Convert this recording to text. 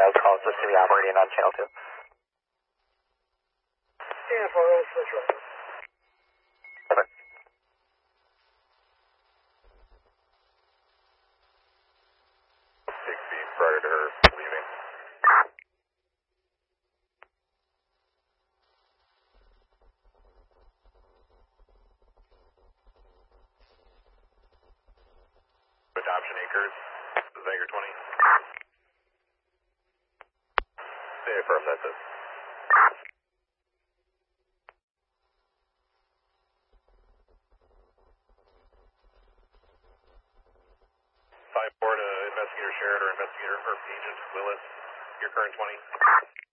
I'll call the city operating on channel 2. Stand for roll switch right. Over. 6 feet prior to her leaving. Adoption Acres, Zager 20. Stay affirm, that's it. Five four to investigator Sherrod or investigator or agent Willis, your current 20.